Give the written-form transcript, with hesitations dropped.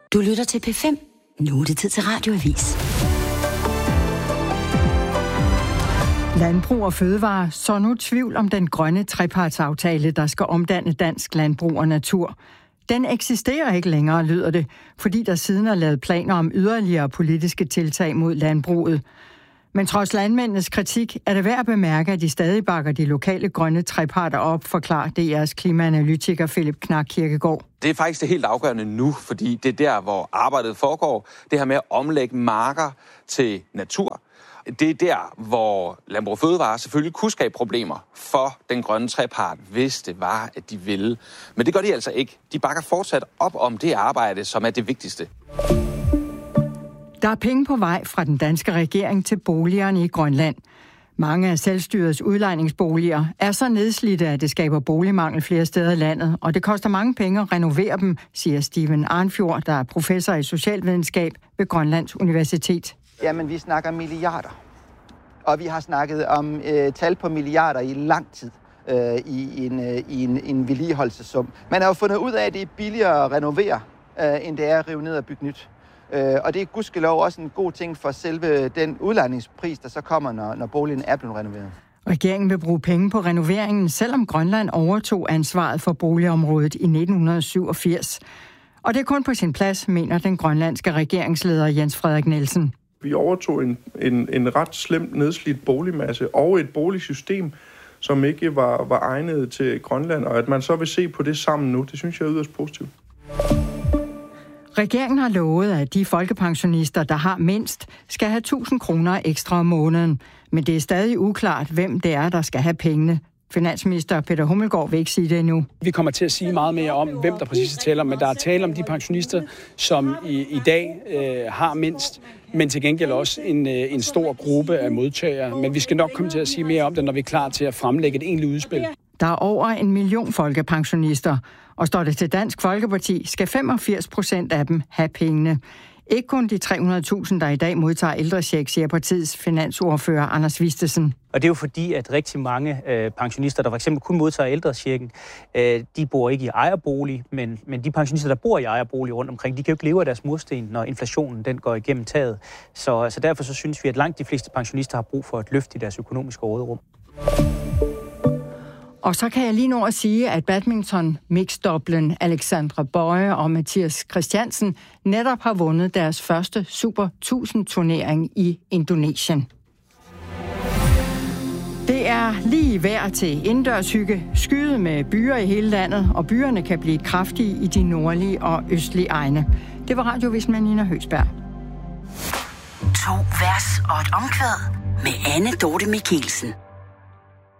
Du lytter til P5. Nu er det tid til Radioavis. Landbrug og Fødevare så nu tvivl om den grønne trepartsaftale, der skal omdanne dansk landbrug og natur. Den eksisterer ikke længere, lyder det, fordi der siden er lavet planer om yderligere politiske tiltag mod landbruget. Men trods landmændenes kritik er det værd at bemærke, at de stadig bakker de lokale grønne treparter op, forklarer DR's klimaanalytiker Philip Knak Kirkegaard. Det er faktisk det helt afgørende nu, fordi det er der, hvor arbejdet foregår. Det her med at omlægge marker til natur. Det er der, hvor Landbrug og Fødevare selvfølgelig kunne skabe problemer for den grønne trepart, hvis det var, at de ville. Men det gør de altså ikke. De bakker fortsat op om det arbejde, som er det vigtigste. Der er penge på vej fra den danske regering til boligerne i Grønland. Mange af selvstyrets udlejningsboliger er så nedslidte, at det skaber boligmangel flere steder i landet, og det koster mange penge at renovere dem, siger Steven Arnfjord, der er professor i socialvidenskab ved Grønlands Universitet. Jamen, vi snakker milliarder, og vi har snakket om tal på milliarder i lang tid i en vedligeholdelsessum. Man har jo fundet ud af, at det er billigere at renovere, end det er at rive ned og bygge nyt. Og det er gudskelov også en god ting for selve den udlejningspris, der så kommer, når boligen er blevet renoveret. Regeringen vil bruge penge på renoveringen, selvom Grønland overtog ansvaret for boligområdet i 1987. Og det er kun på sin plads, mener den grønlandske regeringsleder Jens Frederik Nielsen. Vi overtog en ret slemt nedslidt boligmasse og et boligsystem, som ikke var egnet til Grønland, og at man så vil se på det sammen nu, det synes jeg er yderst positivt. Regeringen har lovet, at de folkepensionister, der har mindst, skal have 1.000 kroner ekstra om måneden. Men det er stadig uklart, hvem det er, der skal have pengene. Finansminister Peter Hummelgaard vil ikke sige det endnu. Vi kommer til at sige meget mere om, hvem der præcis taler om, men der er tale om de pensionister, som i dag har mindst, men til gengæld også en stor gruppe af modtagere. Men vi skal nok komme til at sige mere om det, når vi er klar til at fremlægge et egentligt udspil. Der er over 1 million folkepensionister, og står det til Dansk Folkeparti, skal 85% af dem have pengene. Ikke kun de 300.000, der i dag modtager ældrecheck, siger partiets finansordfører Anders Vistesen. Og det er jo fordi, at rigtig mange pensionister, der for eksempel kun modtager ældrechecken, de bor ikke i ejerbolig, men de pensionister, der bor i ejerbolig rundt omkring, de kan jo ikke leve af deres mursten, når inflationen den går igennem taget. Så derfor så synes vi, at langt de fleste pensionister har brug for et løft i deres økonomiske råderum. Og så kan jeg lige nå at sige, at badminton-mixdoblen Alexandra Bøje og Mathias Christiansen netop har vundet deres første Super 1000-turnering i Indonesien. Det er lige vejr til indendørshygge, skyet med byer i hele landet, og byerne kan blive kraftige i de nordlige og østlige egne. Det var Radioavis med Nina Høgsberg. 2 vers og et omkvæd med Anne Dorte Mikkelsen.